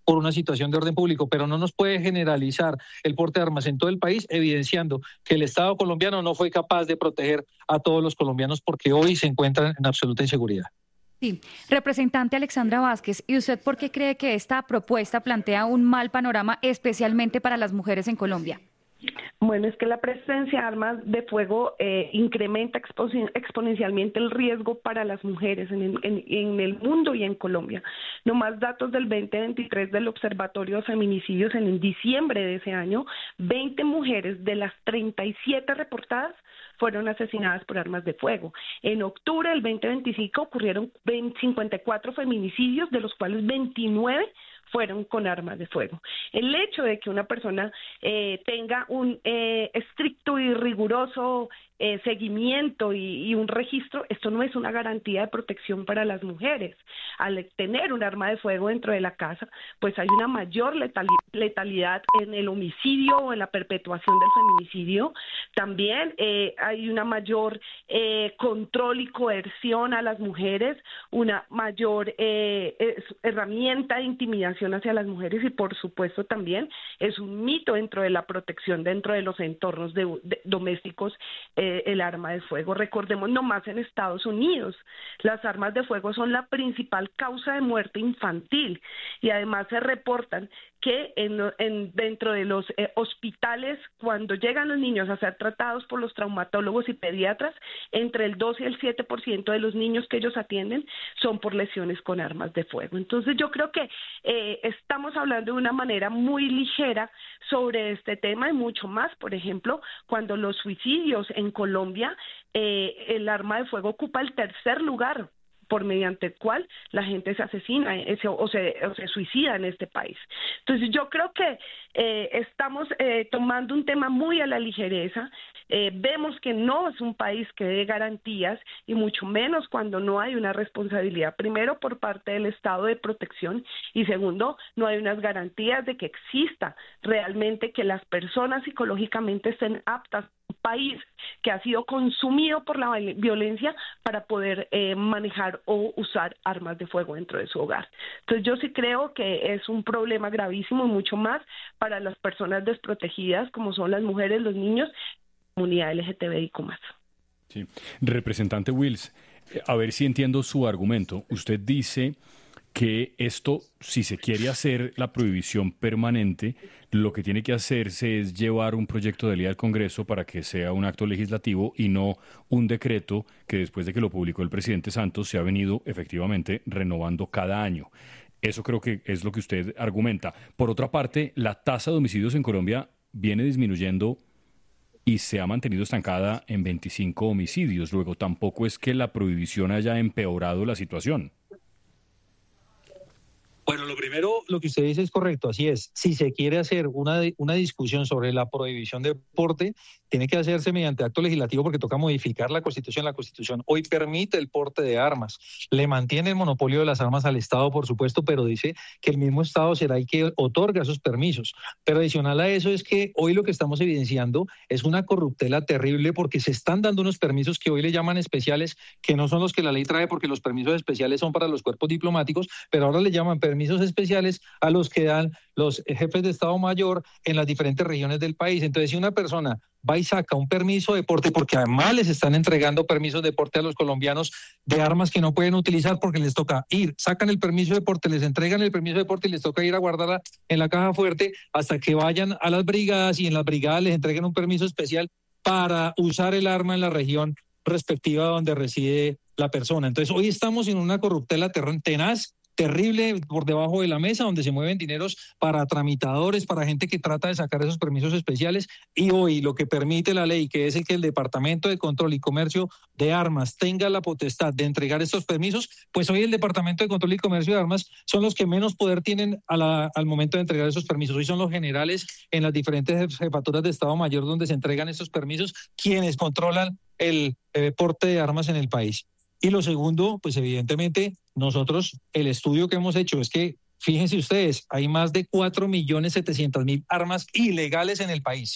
por una situación de orden público, pero no nos puede generalizar el porte de armas en todo el país, evidenciando que el Estado colombiano no fue capaz de proteger a todos los colombianos porque hoy se encuentran en absoluta inseguridad. Sí, representante Alexandra Vázquez, ¿y usted por qué cree que esta propuesta plantea un mal panorama especialmente para las mujeres en Colombia? Bueno, es que la presencia de armas de fuego incrementa exponencialmente el riesgo para las mujeres en el mundo y en Colombia. Nomás datos del 2023 del Observatorio de Feminicidios en diciembre de ese año, 20 mujeres de las 37 reportadas fueron asesinadas por armas de fuego. En octubre del 2025 ocurrieron 54 feminicidios, de los cuales 29 fueron con armas de fuego. El hecho de que una persona tenga un estricto y riguroso seguimiento y un registro, esto no es una garantía de protección para las mujeres. Al tener un arma de fuego dentro de la casa, pues hay una mayor letalidad en el homicidio o en la perpetuación del feminicidio. También hay una mayor control y coerción a las mujeres, una mayor herramienta de intimidación hacia las mujeres y por supuesto también es un mito dentro de la protección, dentro de los entornos domésticos, el arma de fuego. Recordemos nomás en Estados Unidos, las armas de fuego son la principal causa de muerte infantil y además se reportan que dentro de los hospitales, cuando llegan los niños a ser tratados por los traumatólogos y pediatras, entre el 2 y el 7% de los niños que ellos atienden son por lesiones con armas de fuego. Entonces yo creo que estamos hablando de una manera muy ligera sobre este tema y mucho más, por ejemplo, cuando los suicidios en Colombia, el arma de fuego ocupa el tercer lugar por mediante el cual la gente se asesina o se suicida en este país. Entonces yo creo que estamos tomando un tema muy a la ligereza, vemos que no es un país que dé garantías y mucho menos cuando no hay una responsabilidad, primero por parte del Estado de protección y segundo, no hay unas garantías de que exista realmente que las personas psicológicamente estén aptas, un país que ha sido consumido por la violencia para poder manejar o usar armas de fuego dentro de su hogar. Entonces yo sí creo que es un problema gravísimo y mucho más para las personas desprotegidas como son las mujeres, los niños, comunidad LGTBIQ+. Sí. Representante Wills, a ver si entiendo su argumento. Usted dice que esto, si se quiere hacer la prohibición permanente, lo que tiene que hacerse es llevar un proyecto de ley al Congreso para que sea un acto legislativo y no un decreto que después de que lo publicó el presidente Santos se ha venido efectivamente renovando cada año. Eso creo que es lo que usted argumenta. Por otra parte, la tasa de homicidios en Colombia viene disminuyendo y se ha mantenido estancada en 25 homicidios. Luego, tampoco es que la prohibición haya empeorado la situación. Bueno, lo primero, lo que usted dice es correcto, así es. Si se quiere hacer una discusión sobre la prohibición de porte, tiene que hacerse mediante acto legislativo porque toca modificar la Constitución. La Constitución hoy permite el porte de armas, le mantiene el monopolio de las armas al Estado, por supuesto, pero dice que el mismo Estado será el que otorga esos permisos. Pero adicional a eso es que hoy lo que estamos evidenciando es una corruptela terrible porque se están dando unos permisos que hoy le llaman especiales, que no son los que la ley trae porque los permisos especiales son para los cuerpos diplomáticos, pero ahora le llaman permisos especiales a los que dan los jefes de Estado Mayor en las diferentes regiones del país. Entonces, si una persona va y saca un permiso de porte, porque además les están entregando permisos de porte a los colombianos de armas que no pueden utilizar porque les toca ir, sacan el permiso de porte, les entregan el permiso de porte y les toca ir a guardarla en la caja fuerte hasta que vayan a las brigadas y en las brigadas les entreguen un permiso especial para usar el arma en la región respectiva donde reside la persona. Entonces, hoy estamos en una corruptela tenaz, terrible por debajo de la mesa, donde se mueven dineros para tramitadores, para gente que trata de sacar esos permisos especiales, y hoy lo que permite la ley, que es el que el Departamento de Control y Comercio de Armas tenga la potestad de entregar estos permisos, pues hoy el Departamento de Control y Comercio de Armas son los que menos poder tienen al momento de entregar esos permisos. Hoy son los generales en las diferentes jefaturas de Estado Mayor donde se entregan esos permisos, quienes controlan el porte de armas en el país. Y lo segundo, pues evidentemente nosotros, el estudio que hemos hecho es que, fíjense ustedes, hay más de 4.700.000 armas ilegales en el país.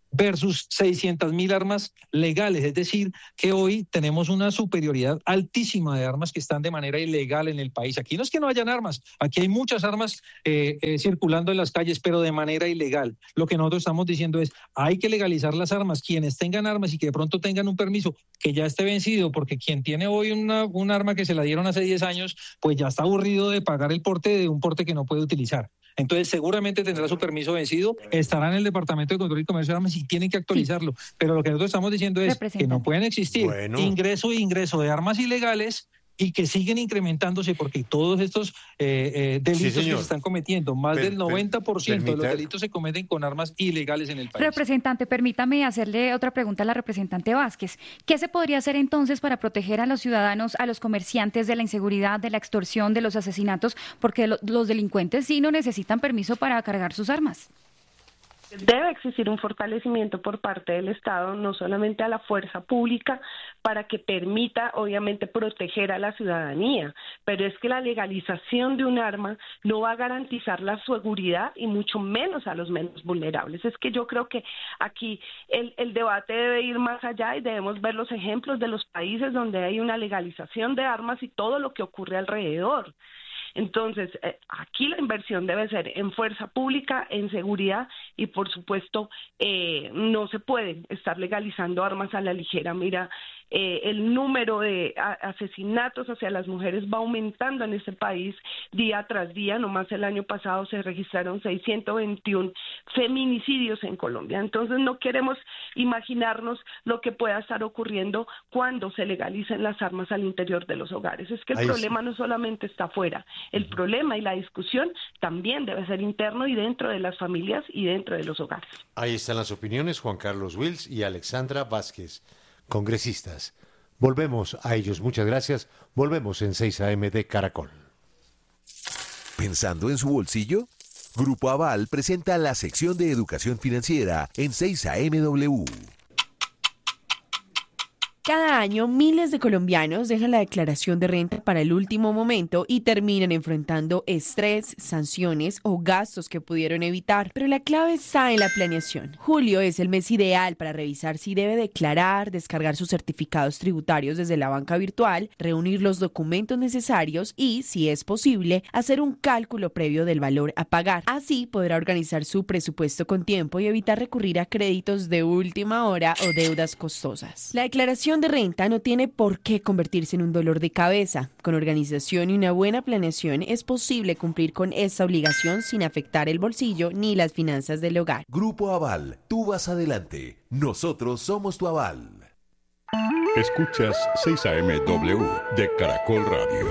versus 600.000 armas legales. Es decir, que hoy tenemos una superioridad altísima de armas que están de manera ilegal en el país. Aquí no es que no hayan armas, aquí hay muchas armas circulando en las calles, pero de manera ilegal. Lo que nosotros estamos diciendo es, hay que legalizar las armas. Quienes tengan armas y que de pronto tengan un permiso que ya esté vencido, porque quien tiene hoy un arma que se la dieron hace 10 años, pues ya está aburrido de pagar el porte de un porte que no puede utilizar. Entonces seguramente tendrá su permiso vencido, estará en el Departamento de Control y Comercio de Armas y tienen que actualizarlo. Sí. Pero lo que nosotros estamos diciendo es que no pueden existir ingreso de armas ilegales y que siguen incrementándose porque todos estos delitos que se están cometiendo, más del 90% de los delitos se cometen con armas ilegales en el país. Representante, permítame hacerle otra pregunta a la representante Vázquez. ¿Qué se podría hacer entonces para proteger a los ciudadanos, a los comerciantes de la inseguridad, de la extorsión, de los asesinatos? Porque los delincuentes sí no necesitan permiso para cargar sus armas. Debe existir un fortalecimiento por parte del Estado, no solamente a la fuerza pública, para que permita, obviamente, proteger a la ciudadanía, pero es que la legalización de un arma no va a garantizar la seguridad y mucho menos a los menos vulnerables. Es que yo creo que aquí el debate debe ir más allá y debemos ver los ejemplos de los países donde hay una legalización de armas y todo lo que ocurre alrededor. Entonces, aquí la inversión debe ser en fuerza pública, en seguridad y, por supuesto, no se puede estar legalizando armas a la ligera. Mira, el número de asesinatos hacia las mujeres va aumentando en este país día tras día. Nomás el año pasado se registraron 621 feminicidios en Colombia. Entonces, no queremos imaginarnos lo que pueda estar ocurriendo cuando se legalicen las armas al interior de los hogares. Es que el problema no solamente está afuera. El problema y la discusión también debe ser interno y dentro de las familias y dentro de los hogares. Ahí están las opiniones, Juan Carlos Wills y Alexandra Vázquez, congresistas. Volvemos a ellos. Muchas gracias. Volvemos en 6 AM de Caracol. ¿Pensando en su bolsillo? Grupo Aval presenta la sección de educación financiera en 6 AMW. Cada año, miles de colombianos dejan la declaración de renta para el último momento y terminan enfrentando estrés, sanciones o gastos que pudieron evitar. Pero la clave está en la planeación. Julio es el mes ideal para revisar si debe declarar, descargar sus certificados tributarios desde la banca virtual, reunir los documentos necesarios y, si es posible, hacer un cálculo previo del valor a pagar. Así podrá organizar su presupuesto con tiempo y evitar recurrir a créditos de última hora o deudas costosas. La declaración de renta no tiene por qué convertirse en un dolor de cabeza. Con organización y una buena planeación es posible cumplir con esta obligación sin afectar el bolsillo ni las finanzas del hogar. Grupo Aval, tú vas adelante. Nosotros somos tu aval. Escuchas 6 AMW de Caracol Radio.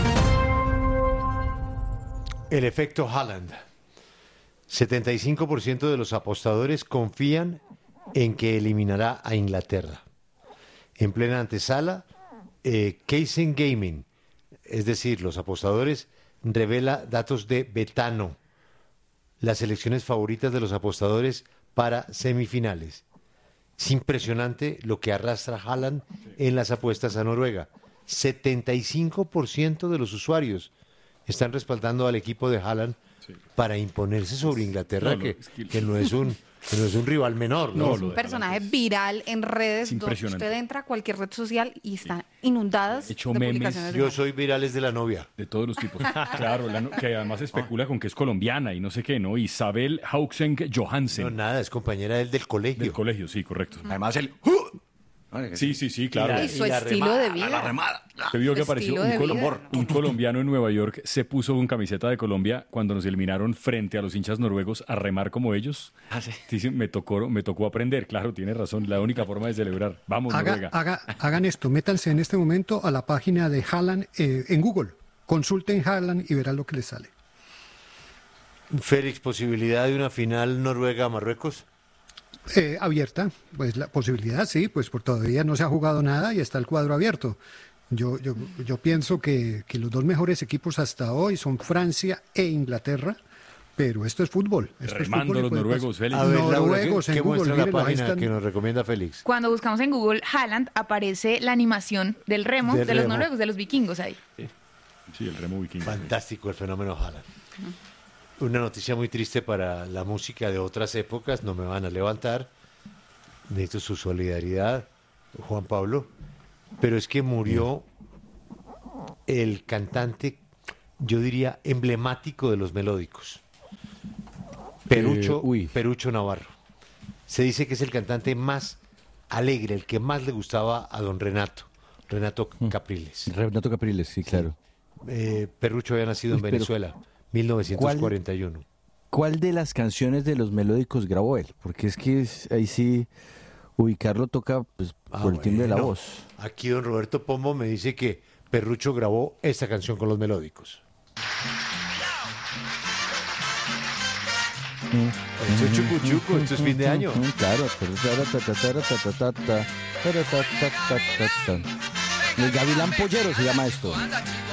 El efecto Haaland. 75% de los apostadores confían en que eliminará a Inglaterra. En plena antesala, Casing Gaming, es decir, los apostadores, revela datos de Betano, las selecciones favoritas de los apostadores para semifinales. Es impresionante lo que arrastra Haaland en las apuestas a Noruega. 75% de los usuarios están respaldando al equipo de Haaland para imponerse sobre Inglaterra, que no es un rival menor, ¿no? Es un personaje viral en redes. Usted entra a cualquier red social y están inundadas de publicaciones. Yo soy virales de la novia. De todos los tipos. Claro, que además especula con que es colombiana y no sé qué, ¿no? Isabel Haukseng Johansen. No, nada, es compañera del colegio. Del colegio, sí, correcto. Además, el... Sí, claro. Y su estilo de vida. La remada. Se vio que apareció un colombiano en Nueva York, se puso con camiseta de Colombia cuando nos eliminaron frente a los hinchas noruegos a remar como ellos. Sí, me tocó aprender, claro, tiene razón, la única forma de celebrar. Vamos, Noruega. Hagan esto, métanse en este momento a la página de Haaland en Google, consulten Haaland y verán lo que les sale. Félix, ¿posibilidad de una final Noruega-Marruecos? Abierta, pues la posibilidad sí, pues por todavía no se ha jugado nada y está el cuadro abierto. Yo pienso que los dos mejores equipos hasta hoy son Francia e Inglaterra, pero esto es fútbol. Remando los noruegos, Félix. A ver, noruegos ¿qué en Google, muestra la página están... que nos recomienda Félix? Cuando buscamos en Google Haaland, aparece la animación del remo de los noruegos, de los vikingos ahí. Sí, el remo vikingo. Fantástico el fenómeno Haaland. Una noticia muy triste para la música de otras épocas, no me van a levantar. necesito su solidaridad, Juan Pablo, pero es que murió el cantante, yo diría, emblemático de los melódicos, Perucho Navarro. Se dice que es el cantante más alegre, el que más le gustaba a don Renato Capriles. Renato Capriles, sí, claro. Perucho había nacido en Venezuela, 1941. ¿Cuál de las canciones de los melódicos grabó él? Porque es que ahí sí ubicarlo toca pues, por el timbre de la voz. Aquí don Roberto Pombo me dice que Perucho grabó esta canción con los melódicos. Esto es chucu, esto es fin de año. Claro. El Gavilán Pollero se llama esto.